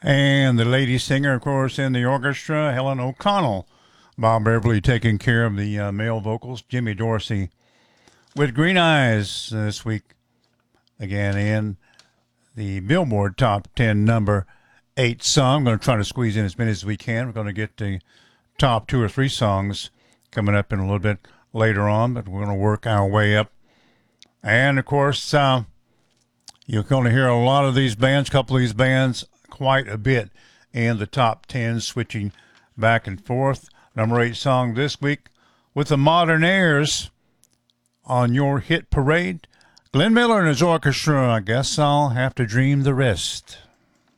And the lady singer, of course, in the orchestra, Helen O'Connell. Bob Beverly taking care of the male vocals. Jimmy Dorsey with Green Eyes this week. Again, in the Billboard Top 10 number 8 song. I'm going to try to squeeze in as many as we can. We're going to get the top 2 or 3 songs coming up in a little bit later on, but we're going to work our way up. And, of course, you're going to hear a lot of these bands, a couple of these bands, quite a bit in the top 10, switching back and forth. Number 8 song this week with the Modernaires on your hit parade. Glenn Miller and his orchestra, I guess I'll have to dream the rest.